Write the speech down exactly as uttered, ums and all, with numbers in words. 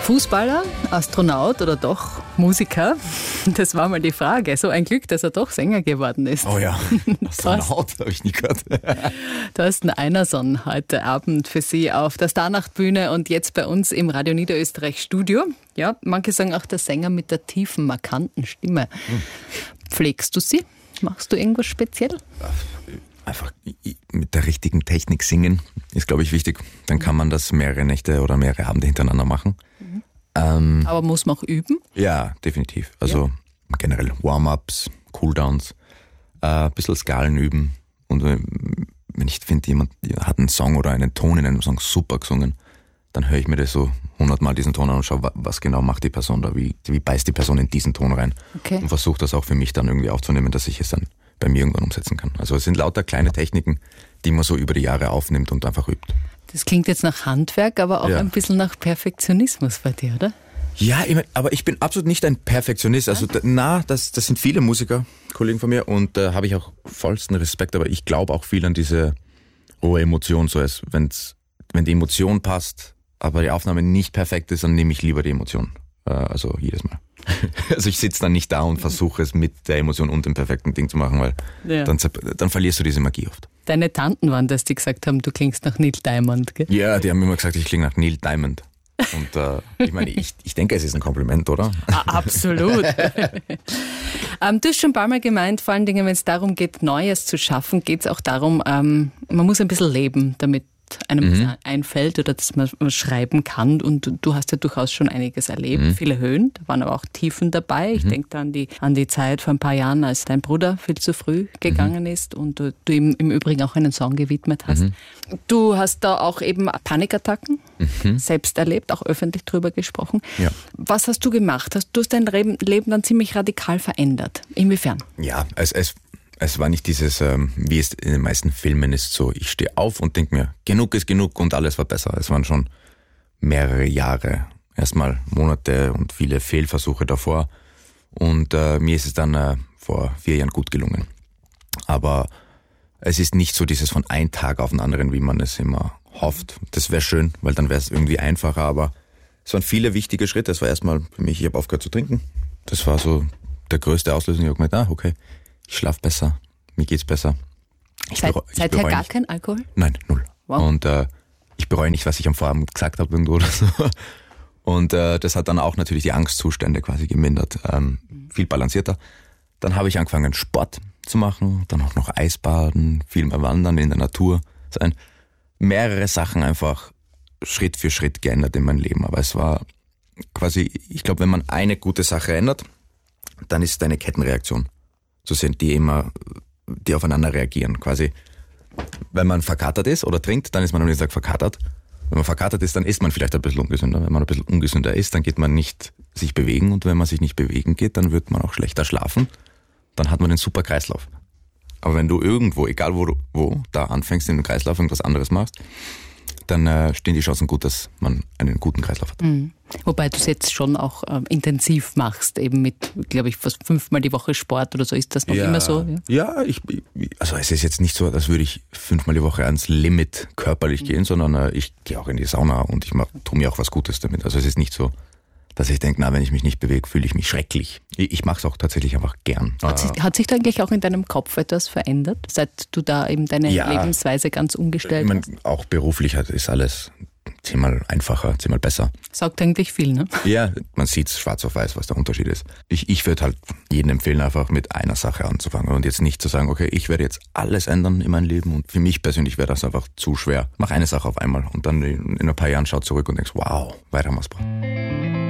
Fußballer, Astronaut oder doch Musiker? Das war mal die Frage. So ein Glück, dass er doch Sänger geworden ist. Oh ja, Astronaut habe ich nie gehört. Thorsten Einerson heute Abend für Sie auf der Starnachtbühne und jetzt bei uns im Radio Niederösterreich Studio. Ja, manche sagen auch der Sänger mit der tiefen, markanten Stimme. Hm. Pflegst du sie? Machst du irgendwas speziell? Einfach mit der richtigen Technik singen ist, glaube ich, wichtig. Dann kann man das mehrere Nächte oder mehrere Abende hintereinander machen. Mhm. Ähm, Aber muss man auch üben? Ja, definitiv. Also ja. Generell Warm-ups, Cooldowns, äh, ein bisschen Skalen üben. Und äh, wenn ich finde, jemand hat einen Song oder einen Ton in einem Song super gesungen, dann höre ich mir das so hundertmal diesen Ton an und schaue, was genau macht die Person da, wie, wie beißt die Person in diesen Ton rein. Okay. Und versuche das auch für mich dann irgendwie aufzunehmen, dass ich es dann bei mir irgendwann umsetzen kann. Also es sind lauter kleine Techniken, die man so über die Jahre aufnimmt und einfach übt. Das klingt jetzt nach Handwerk, aber auch ja. ein bisschen nach Perfektionismus bei dir, oder? Ja, ich mein, aber ich bin absolut nicht ein Perfektionist. Also da, na, das, das sind viele Musiker, Kollegen von mir, und da äh, habe ich auch vollsten Respekt, aber ich glaube auch viel an diese hohe Emotion. So als wenn's, wenn die Emotion passt, aber die Aufnahme nicht perfekt ist, dann nehme ich lieber die Emotion. Äh, also jedes Mal. Also ich sitze dann nicht da und versuche es mit der Emotion und dem perfekten Ding zu machen, weil ja. dann, dann verlierst du diese Magie oft. Deine Tanten waren das, die gesagt haben, du klingst nach Neil Diamond, gell? Ja, die haben immer gesagt, ich klinge nach Neil Diamond. Und äh, ich meine, ich, ich denke, es ist ein Kompliment, oder? Ah, absolut. ähm, du hast schon ein paar Mal gemeint, vor allen Dingen, wenn es darum geht, Neues zu schaffen, geht es auch darum, ähm, man muss ein bisschen leben, damit einem mhm. einfällt oder dass man schreiben kann. Und du hast ja durchaus schon einiges erlebt, mhm. viele Höhen, da waren aber auch Tiefen dabei. Ich mhm. denke da an die, an die Zeit vor ein paar Jahren, als dein Bruder viel zu früh gegangen mhm. ist und du, du ihm im Übrigen auch einen Song gewidmet hast. Mhm. Du hast da auch eben Panikattacken mhm. selbst erlebt, auch öffentlich drüber gesprochen. Ja. Was hast du gemacht? Hast du hast dein Leben dann ziemlich radikal verändert? Inwiefern? Ja, es, es Es war nicht dieses, ähm, wie es in den meisten Filmen ist, so ich stehe auf und denke mir, genug ist genug und alles war besser. Es waren schon mehrere Jahre, erstmal Monate und viele Fehlversuche davor. Und äh, mir ist es dann äh, vor vier Jahren gut gelungen. Aber es ist nicht so dieses von einem Tag auf den anderen, wie man es immer hofft. Das wäre schön, weil dann wäre es irgendwie einfacher. Aber es waren viele wichtige Schritte. Es war erstmal für mich, ich habe aufgehört zu trinken. Das war so der größte Auslöser. Ich habe gemeint, ah, okay. Ich schlafe besser, mir geht's besser. Ich Seit, bereu, ich seither gar nicht. kein Alkohol? Nein, null. Wow. Und äh, ich bereue nicht, was ich am Vorabend gesagt habe irgendwo oder so. Und äh, das hat dann auch natürlich die Angstzustände quasi gemindert. Ähm, mhm. Viel balancierter. Dann habe ich angefangen, Sport zu machen, dann auch noch Eisbaden, viel mehr wandern in der Natur. Sein. Mehrere Sachen einfach Schritt für Schritt geändert in meinem Leben. Aber es war quasi, ich glaube, wenn man eine gute Sache ändert, dann ist es eine Kettenreaktion. So sind die immer, die aufeinander reagieren. Quasi, wenn man verkatert ist oder trinkt, dann ist man am nächsten Tag verkatert. Wenn man verkatert ist, dann isst man vielleicht ein bisschen ungesünder. Wenn man ein bisschen ungesünder ist, dann geht man nicht sich bewegen. Und wenn man sich nicht bewegen geht, dann wird man auch schlechter schlafen. Dann hat man einen super Kreislauf. Aber wenn du irgendwo, egal wo du wo, da anfängst in den Kreislauf und was anderes machst, dann äh, stehen die Chancen gut, dass man einen guten Kreislauf hat. Mhm. Wobei du es jetzt schon auch äh, intensiv machst, eben mit, glaube ich, fast fünfmal die Woche Sport oder so. Ist das noch ja, immer so? Ja, ja ich, also es ist jetzt nicht so, als würde ich fünfmal die Woche ans Limit körperlich mhm. gehen, sondern äh, ich gehe auch in die Sauna und ich mach, tue mir auch was Gutes damit. Also es ist nicht so, dass ich denke, na, wenn ich mich nicht bewege, fühle ich mich schrecklich. Ich, ich mache es auch tatsächlich einfach gern. Hat sich, hat sich da eigentlich auch in deinem Kopf etwas verändert, seit du da eben deine ja, Lebensweise ganz umgestellt ich mein, hast? Auch beruflich ist alles zehnmal einfacher, zehnmal besser. Sagt eigentlich viel, ne? Ja, man sieht schwarz auf weiß, was der Unterschied ist. Ich, ich würde halt jedem empfehlen, einfach mit einer Sache anzufangen und jetzt nicht zu sagen, okay, ich werde jetzt alles ändern in meinem Leben und für mich persönlich wäre das einfach zu schwer. Mach eine Sache auf einmal und dann in, in ein paar Jahren schau zurück und denkst, wow, weiter haben wir's gebracht.